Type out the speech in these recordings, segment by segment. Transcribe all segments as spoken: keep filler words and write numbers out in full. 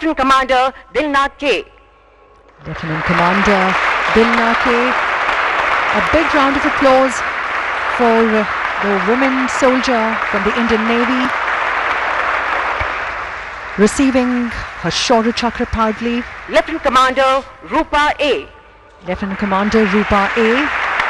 Lieutenant Commander Dilna K. Lieutenant Commander Dilna K. A big round of applause for uh, the woman soldier from the Indian Navy, receiving her Shaurya Chakra proudly. Lieutenant Commander Rupa A. Lieutenant Commander Rupa A.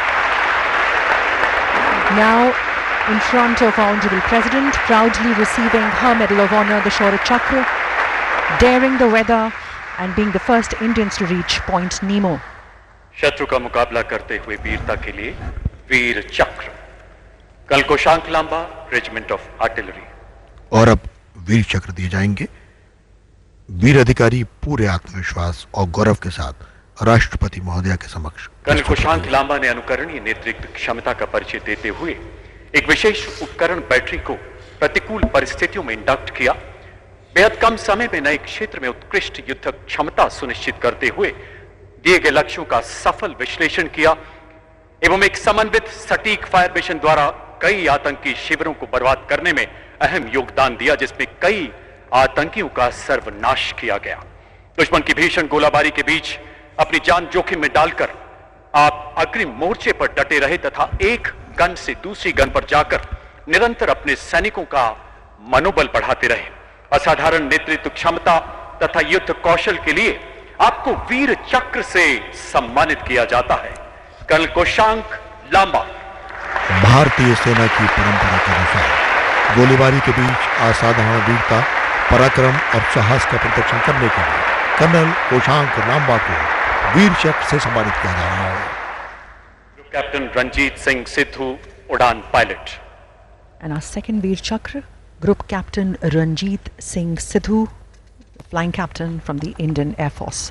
Now in front of our Honourable President, proudly receiving her Medal of Honour, the Shaurya Chakra, daring the weather and being the first Indians to reach Point Nemo. शत्रु का मुकाबला करते हुए वीरता के लिए वीर चक्र, कल कोशांक लांबा रेजिमेंट ऑफ आर्टिलरी। और अब वीर चक्र दिए जाएंगे। वीर अधिकारी पूरे आत्मविश्वास और गौरव के साथ राष्ट्रपति महोदया के समक्ष। कल कोशांक लांबा ने अनुकरणीय नेतृत्व क्षमता का परिचय देते हुए एक विशेष उपकरण बैटरी को प्रतिकूल परिस्थितियों में इंडक्ट किया, बेहद कम समय में नए क्षेत्र में उत्कृष्ट युद्ध क्षमता सुनिश्चित करते हुए दिए गए लक्ष्यों का सफल विश्लेषण किया एवं एक समन्वित सटीक फायर मिशन द्वारा कई आतंकी शिविरों को बर्बाद करने में अहम योगदान दिया, जिसमें कई आतंकियों का सर्वनाश किया गया। दुश्मन की भीषण गोलाबारी के बीच अपनी जान जोखिम में डालकर आप अग्रिम मोर्चे पर डटे रहे तथा एक गन से दूसरी गन पर जाकर निरंतर अपने सैनिकों का मनोबल बढ़ाते रहे। असाधारण नेतृत्व क्षमता तथा युद्ध कौशल के लिए आपको वीर चक्र से सम्मानित किया जाता है। कर्नल कोशांक लांबा। भारतीय सेना की परंपरा के अनुसार गोलीबारी के बीच असाधारण वीरता, पराक्रम और साहस का प्रदर्शन करने के लिए कर्नल कोशांक लांबा को वीर चक्र से सम्मानित किया जा रहा है। कैप्टन रंजीत सिंह सिद्धू, उड़ान pilot. And our second Veer Chakra, Group Captain Ranjit Singh Sidhu, flying captain from the Indian Air Force.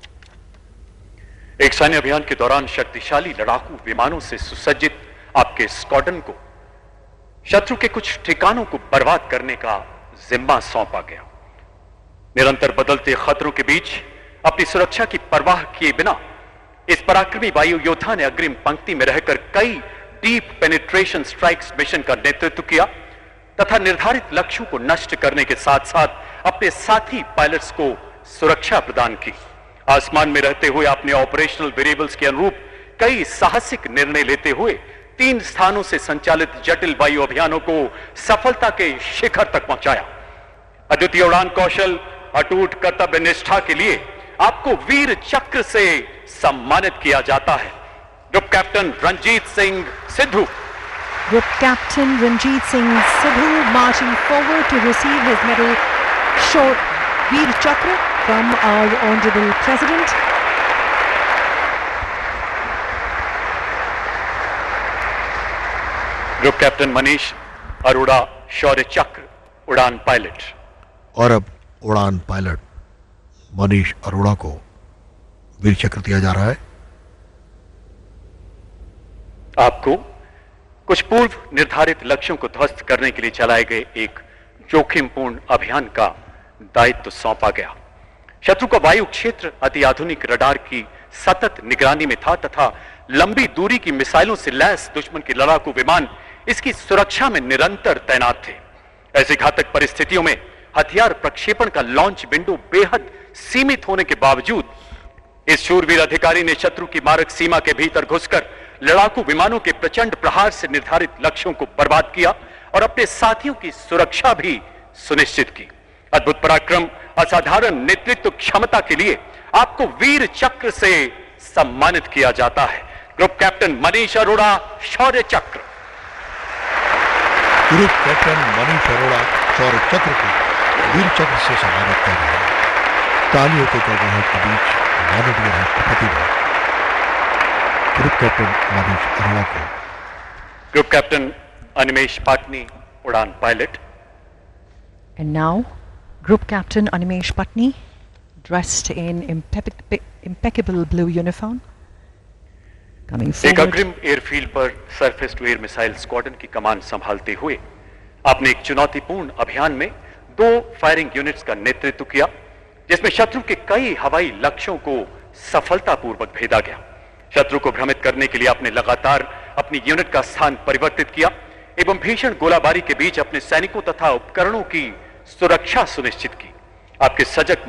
एक सैन्य अभियान के दौरान शक्तिशाली लड़ाकू विमानों से सुसज्जित आपके स्क्वाड्रन को शत्रु के कुछ ठिकानों को बर्बाद करने का जिम्मा सौंपा गया। निरंतर बदलते खतरों के बीच अपनी सुरक्षा की परवाह किए बिना इस पराक्रमी वायु योद्धा ने अग्रिम पंक्ति में रहकर कई डीप पेनिट्रेशन स्ट्राइक्स मिशन का नेतृत्व किया तथा निर्धारित लक्ष्यों को नष्ट करने के साथ साथ अपने साथी पायलट्स को सुरक्षा प्रदान की। आसमान में रहते हुए आपने ऑपरेशनल वेरिएबल्स के अनुरूप कई साहसिक निर्णय लेते हुए तीन स्थानों से संचालित जटिल वायु अभियानों को सफलता के शिखर तक पहुंचाया। अद्वितीय उड़ान कौशल, अटूट कर्तव्य निष्ठा के लिए आपको वीर चक्र से सम्मानित किया जाता है। Group captain Ranjit Singh Sidhu. Group Captain Ranjit Singh Sidhu marching forward to receive his medal, short Veer Chakra, from our Honourable President. Group captain Manish Arora, शौर्य चक्र, उड़ान पायलट। और अब उड़ान पायलट मनीष अरोड़ा को वीर चक्र दिया जा रहा है। आपको कुछ पूर्व निर्धारित लक्ष्यों को ध्वस्त करने के लिए चलाए गए एक जोखिमपूर्ण अभियान का दायित्व सौंपा गया। शत्रु का वायु क्षेत्र अति आधुनिक रडार की सतत निगरानी में था तथा लंबी दूरी की मिसाइलों से लैस दुश्मन के लड़ाकू विमान इसकी सुरक्षा में निरंतर तैनात थे। ऐसी घातक परिस्थितियों में हथियार प्रक्षेपण का लॉन्च विंडो बेहद सीमित होने के बावजूद इस शूरवीर अधिकारी ने शत्रु की मारक सीमा के भीतर घुसकर लड़ाकू विमानों के प्रचंड प्रहार से निर्धारित लक्ष्यों को बर्बाद किया और अपने साथियों की सुरक्षा भी सुनिश्चित की। अद्भुत पराक्रम, असाधारण नेतृत्व क्षमता के लिए आपको वीर चक्र से सम्मानित किया जाता है। ग्रुप कैप्टन मनीष अरोड़ा, शौर्य चक्र। ग्रुप कैप्टन मनीष अरोड़ा शौर्य चक्र को वीर चक्र से सम्मानित कर रहे हैं। तालियों के गड़गड़ाहट के बीच माननीय राष्ट्रपति ने ग्रुप कैप्टन मनीष अरोड़ा को। ग्रुप कैप्टन अनिमेश पाटनी, उड़ान pilot. And now, Group Captain Animesh Patni, dressed in impe impeccable blue uniform, coming forward. एक अग्रिम एयरफील्ड पर surface to air missile squadron की कमान संभालते हुए आपने एक चुनौतीपूर्ण अभियान में दो फायरिंग यूनिट्स का नेतृत्व किया, जिसमें शत्रु के कई हवाई लक्ष्यों को सफलतापूर्वक भेदा गया। शत्रु को भ्रमित करने के लिए आपने लगातार अपनी यूनिट का स्थान परिवर्तित किया एवं भीषण गोलाबारी के बीच अपने सैनिकों तथा उपकरणों की सुरक्षा सुनिश्चित की। आपके सजग